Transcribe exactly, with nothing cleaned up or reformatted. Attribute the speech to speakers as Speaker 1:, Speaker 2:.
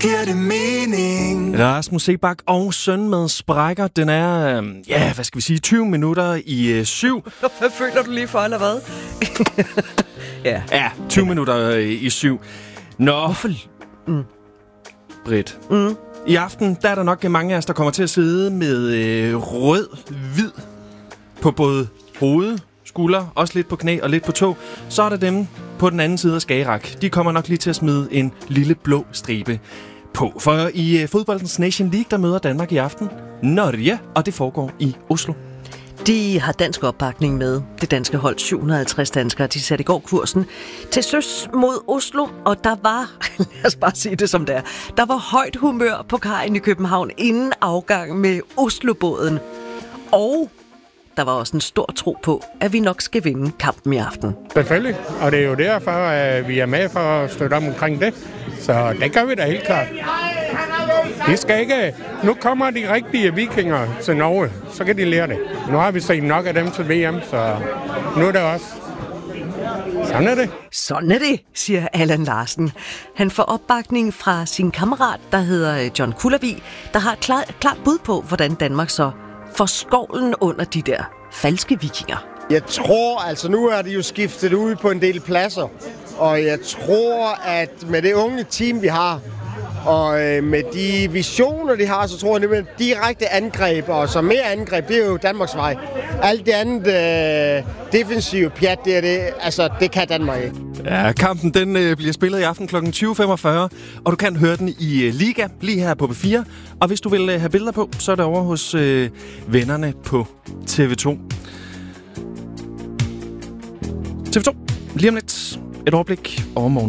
Speaker 1: giver det mening.
Speaker 2: Rasmus Seebach og Søn med sprækker. Den er, øh, ja, hvad skal vi sige, tyve minutter i øh, syv.
Speaker 3: Hvad føler du lige for, eller hvad?
Speaker 2: ja. ja, tyve minutter øh, i syv. Nå,
Speaker 3: Hvorfor? Mm.
Speaker 2: Britt.
Speaker 3: Mm.
Speaker 2: I aften, der er der nok mange af os, der kommer til at sidde med øh, rød-hvid på både hoved, skulder, også lidt på knæ og lidt på tå. Så er der dem på den anden side af Skagerrak. De kommer nok lige til at smide en lille blå stribe på. For i uh, fodboldens Nation League, der møder Danmark i aften Norge, og det foregår i Oslo.
Speaker 3: De har dansk opbakning med. Det danske hold, syv hundrede og halvtreds danskere, de satte i går kursen til søs mod Oslo, og der var, lad os bare sige det som det er, der var højt humør på kajen i København inden afgang med Oslobåden. Og der var også en stor tro på, at vi nok skal vinde kampen i aften.
Speaker 4: Selvfølgelig, og det er jo derfor, at vi er med for at støtte om omkring det. Så det gør vi da helt klart. De skal ikke... Nu kommer de rigtige vikinger til Norge, så kan de lære det. Nu har vi set nok af dem til V M, så nu er det også. Sådan er det.
Speaker 3: Sådan er det, siger Allan Larsen. Han får opbakning fra sin kammerat, der hedder John Kullervig, der har et klart, klart bud på, hvordan Danmark så får skovlen under de der falske vikinger.
Speaker 5: Jeg tror, altså nu er det jo skiftet ud på en del pladser, og jeg tror, at med det unge team, vi har, og øh, med de visioner, de har, så tror jeg, at direkte angreb, og så mere angreb, det er jo Danmarks vej. Alt det andet øh, defensive pjat, det er det, altså det kan Danmark ikke.
Speaker 2: Ja, kampen den øh, bliver spillet i aften klokken tyve femogfyrre, og du kan høre den i øh, Liga, lige her på B fire. Og hvis du vil øh, have billeder på, så er det over hos øh, vennerne på T V to. T V to, lige om lidt, et overblik over morgen.